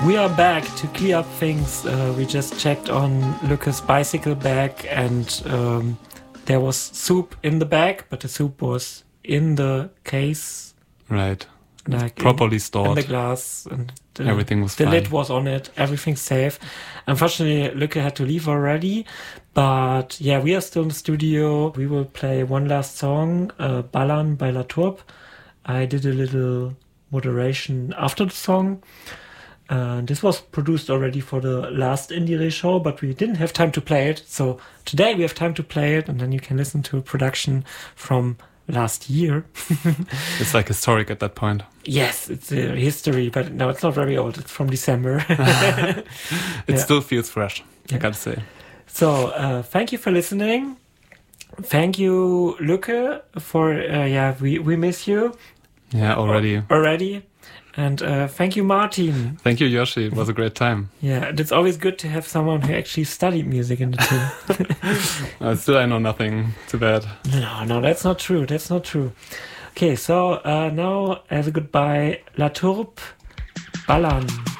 We are back to clear up things. We just checked on Lucas' bicycle bag, and there was soup in the bag, but the soup was in the case. Right. Like properly stored. In the glass. And everything was fine. The lid was on it. Everything's safe. Unfortunately, Luca had to leave already. But yeah, we are still in the studio. We will play one last song, Ballern by La Tourbe. I did a little moderation after the song. This was produced already for the last Indie show, but we didn't have time to play it. So today we have time to play it, and then you can listen to a production from last year. It's like historic at that point. Yes, it's a history, but no, it's not very old. It's from December. It still feels fresh, I gotta say. So thank you for listening. Thank you, Luca, for, we miss you. Yeah, already. And thank you, Martin. Thank you, Yoshi. It was a great time. Yeah, and it's always good to have someone who actually studied music in the team. Still, I know nothing too bad. No, that's not true. That's not true. Okay, so now as a goodbye, La Tourbe, Ballern.